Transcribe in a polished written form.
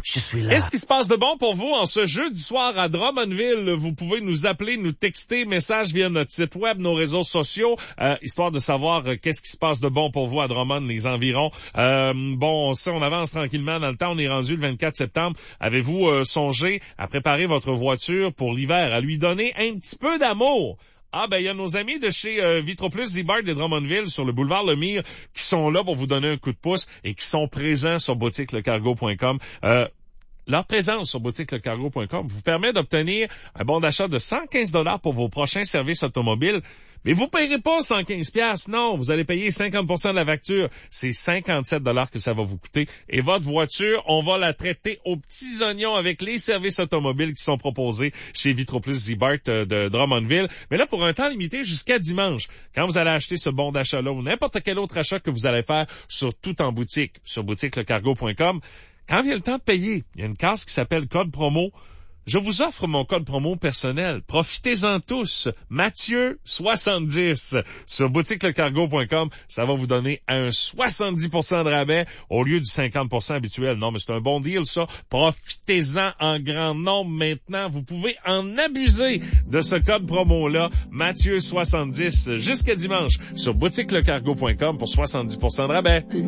Je suis là. Qu'est-ce qui se passe de bon pour vous en ce jeudi soir à Drummondville? Vous pouvez nous appeler, nous texter, message via notre site web, nos réseaux sociaux, histoire de savoir qu'est-ce qui se passe de bon pour vous à Drummond, les environs. Bon, on avance tranquillement dans le temps. On est rendu le 24 septembre. Avez-vous songé à préparer votre voiture pour l'hiver, à lui donner un petit peu d'amour? Ah, ben, il y a nos amis de chez Vitroplus Zibart de Drummondville sur le boulevard Lemire qui sont là pour vous donner un coup de pouce et qui sont présents sur boutiquelecargo.com. Leur présence sur boutiquelecargo.com vous permet d'obtenir un bon d'achat de 115 $ pour vos prochains services automobiles. Mais vous payerez pas 115 $, non, vous allez payer 50% de la facture. C'est 57 $ que ça va vous coûter. Et votre voiture, on va la traiter aux petits oignons avec les services automobiles qui sont proposés chez Vitroplus Zibart de Drummondville. Mais là, pour un temps limité jusqu'à dimanche, quand vous allez acheter ce bon d'achat-là ou n'importe quel autre achat que vous allez faire sur tout en boutique, sur boutiquelecargo.com, quand vient le temps de payer, il y a une case qui s'appelle code promo. Je vous offre mon code promo personnel. Profitez-en tous. Mathieu 70 sur boutiquelecargo.com. Ça va vous donner un 70% de rabais au lieu du 50% habituel. Non, mais c'est un bon deal, ça. Profitez-en en grand nombre maintenant. Vous pouvez en abuser de ce code promo-là. Mathieu 70 jusqu'à dimanche sur boutiquelecargo.com pour 70% de rabais.